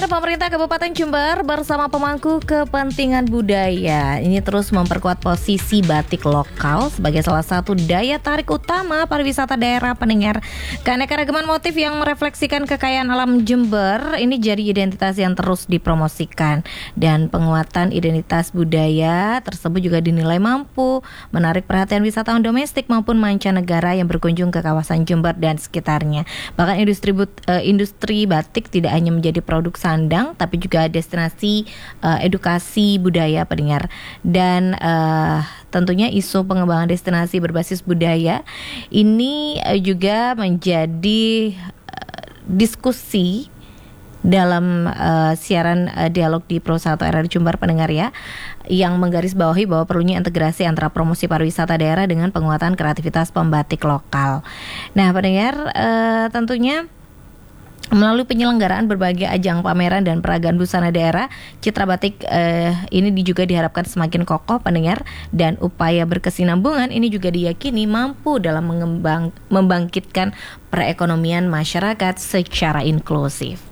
Pemerintah Kabupaten Jember bersama pemangku kepentingan budaya ini terus memperkuat posisi batik lokal sebagai salah satu daya tarik utama pariwisata daerah pendengar. Keanekaragaman motif yang merefleksikan kekayaan alam Jember ini jadi identitas yang terus dipromosikan, dan penguatan identitas budaya tersebut juga dinilai mampu menarik perhatian wisatawan domestik maupun mancanegara yang berkunjung ke kawasan Jember dan sekitarnya. Bahkan industri batik tidak hanya menjadi produk sandang, tapi juga destinasi edukasi budaya pendengar. Dan tentunya isu pengembangan destinasi berbasis budaya ini juga menjadi diskusi dalam siaran dialog di Pro 1 RRI Jember pendengar ya, yang menggarisbawahi bahwa perlunya integrasi antara promosi pariwisata daerah dengan penguatan kreativitas pembatik lokal. Nah pendengar, tentunya melalui penyelenggaraan berbagai ajang pameran dan peragaan busana daerah, citra batik ini juga diharapkan semakin kokoh pendengar, dan upaya berkesinambungan ini juga diyakini mampu dalam membangkitkan perekonomian masyarakat secara inklusif.